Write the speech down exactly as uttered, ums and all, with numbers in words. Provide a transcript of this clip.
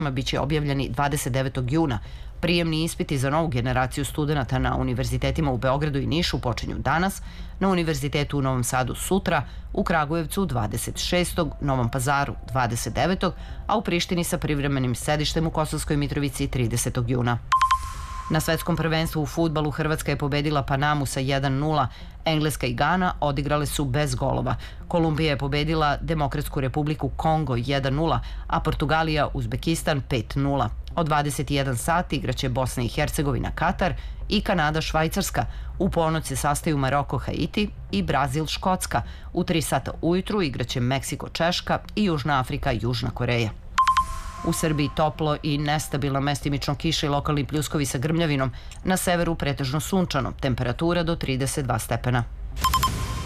biće objavljeni dvadeset devetog juna. Prijemni ispiti za novu generaciju studenta na univerzitetima u Beogradu i Nišu počinju danas, na Univerzitetu u Novom Sadu sutra, u Kragujevcu dvadeset šestog, Novom Pazaru dvadeset devetog, a u Prištini sa privremenim sedištem u Kosovskoj Mitrovici tridesetog juna. Na svetskom prvenstvu u fudbalu Hrvatska je pobedila Panamu sa jedan nula. Engleska i Gana odigrale su bez golova. Kolumbija je pobedila Demokratsku Republiku Kongo jedan nula, a Portugalija Uzbekistan pet nula. Od dvadeset jedan sati igraće Bosna i Hercegovina Katar i Kanada Švajcarska. U ponoć se sastaju Maroko Haiti i Brazil Škotska. U tri sata ujutru igraće Meksiko Češka i Južna Afrika Južna Koreja. U Srbiji toplo i nestabilno, mestimično kiša i lokalni pljuskovi sa grmljavinom. Na severu pretežno sunčano, temperatura do trideset dva stepena.